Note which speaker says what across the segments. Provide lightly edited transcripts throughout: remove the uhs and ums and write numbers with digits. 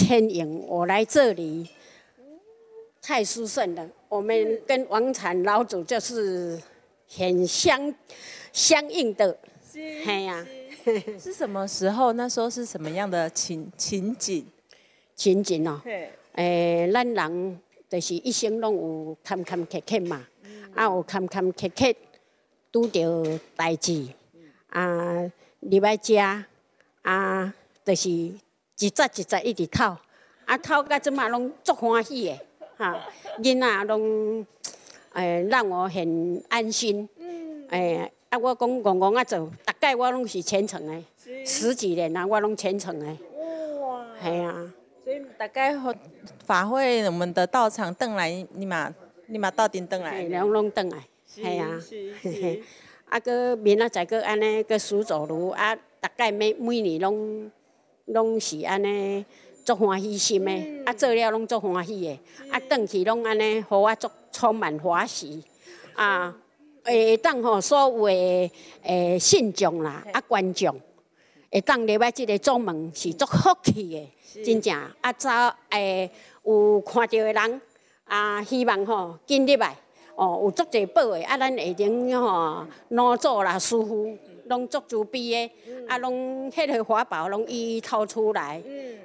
Speaker 1: 牵引我来这里，太殊胜了。我们跟王禅老祖就是很相应的，嘿呀。
Speaker 2: 是什么时候？那时候是什么样的情景？
Speaker 1: 情景哦，咱人就是一生拢有坎坎坷坷嘛，有坎坎坷坷，拄着代志，入来食，就是一节一节一直透，透到即马拢足欢喜的，囡仔拢让我很安心，我讲戆戆做，大概我拢是虔诚的，10几年啦，我拢虔诚的，哇，系啊。
Speaker 2: 所以大概法会我们的道场转来，你嘛到顶转来，
Speaker 1: 拢转来，系啊，搁明仔载搁安尼搁数走路，大概每年拢是安尼足欢喜心的，做了拢足欢喜的，转去拢安尼，互我足充满欢喜，会当所有的信众啦，观众。会当入来即个总门是足福气的，真正早有看到的人希望紧入来有足侪宝的咱下顶老祖啦师傅拢足慈悲的，拢迄个法宝拢伊掏出来，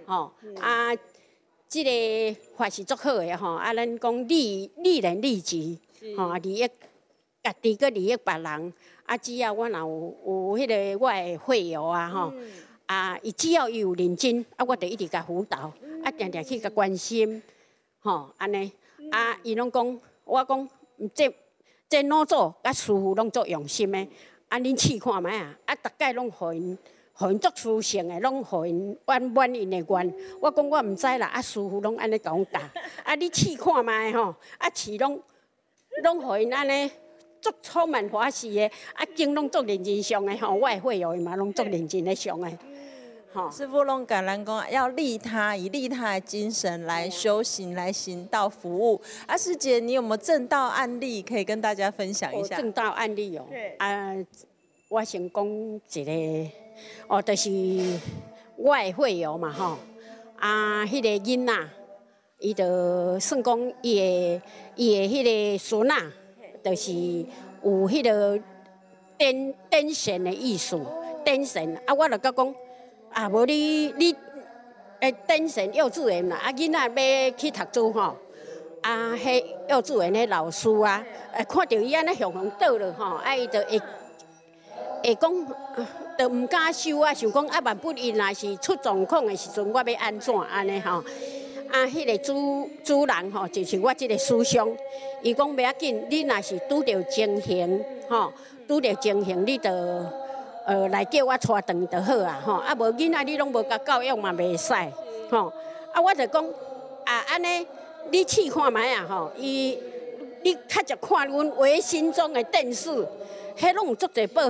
Speaker 1: 即个法是足好的咱讲利人利己，利益家己搁利益别人。只要我若有迄个我的会友伊只要伊有认真，我就一直甲辅导，定定去甲关心，安尼，伊拢讲，我讲，这老祖甲师傅拢足用心的，恁试看觅大概拢互因足殊胜的，拢互因满因的愿。我讲我毋知啦，师傅拢安尼甲阮教，你试看觅试拢互因安尼。足充满欢喜的，经拢足认真上的我的会友嘛拢足认真的上的。
Speaker 2: 师父拢甲咱讲要利他，以利他的精神来修行，来行道服务。师姐，你有没有正道案例可以跟大家分享一下？
Speaker 1: 正道案例我先讲一个，就是我的会友嘛迄个囡仔，伊就算讲伊的迄个孙仔。就是有迄个点线的意思，点线我就甲讲无你点线幼稚园啦，囡仔要去读书迄幼稚园的老师看到伊安尼向倒落伊就会讲，就毋敢收想讲万不因若是出状况的时阵，我要安怎安尼迄个主人就是我即个师兄，伊讲袂要紧，你若是拄着情形拄着情形，你就来叫我带转就好无囡仔你拢无甲教育嘛袂使我就讲安尼你试看觅你较常看阮微信中的电视，迄拢有足侪报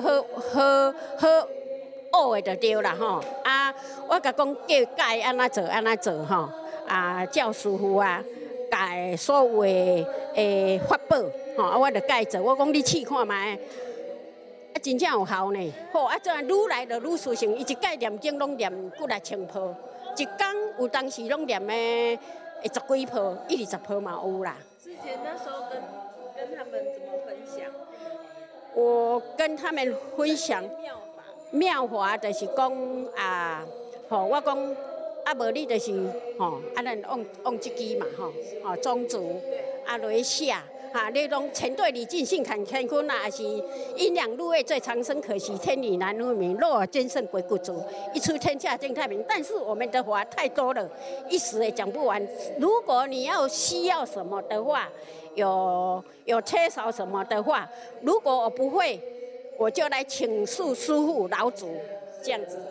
Speaker 1: 好学的就对啦我甲讲教伊安怎做教师傅教所有的法宝我就教伊做。我讲你试看觅，真正有效呢。好这样愈来就愈殊胜。伊一届念经拢念几来千泡，一天有当时拢念10几泡，20泡嘛有啦。
Speaker 2: 师姐那时候跟他们怎么分享？
Speaker 1: 我跟他们分享妙法，就是讲我讲。无你就是咱用这支嘛种子落去写你拢全对你尽性看乾坤还是阴阳入位最长生，可惜天理难为民，若尔坚胜鬼谷足，一出天下正太平。但是我们的法太多了，一时也讲不完。如果你要需要什么的话，有缺少什么的话，如果我不会，我就来请示师父老祖，这样子。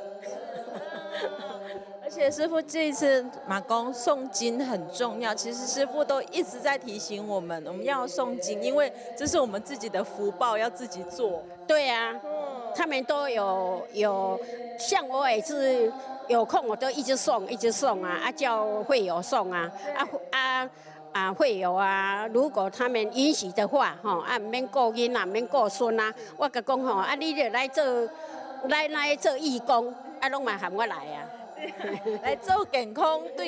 Speaker 2: 而且师父这一次马公诵经很重要，其实师父都一直在提醒我们要诵经，因为这是我们自己的福报，要自己做。
Speaker 1: 对他们都有，像我也是有空我都一直诵叫会友诵会友如果他们允许的话毋免顾囡仔，毋免顾孙我甲讲你就来做义工拢嘛喊我来
Speaker 2: 来做健康对。